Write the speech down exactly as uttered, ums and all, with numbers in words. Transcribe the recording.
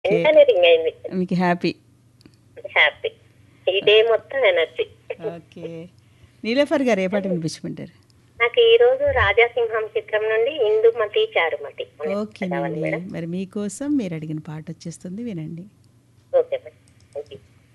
Okay. వెంటనే ring అయింది. మీకు హ్యాపీ. హ్యాపీ. ఈ డే మొత్తం ఎనర్జీ. ఓకే. నీలోఫర్ గారు ఏ పాట వినిపించమంటారు? నాకు ఈ రోజు రాజాసింహం చిత్రం నుండి ఇందుమతి చారుమతి అనే పాట కావాలి ఓకేనండి. మేడం. మరి మీకోసం మీరు అడిగిన పాట వచ్చేస్తుంది, వినండి.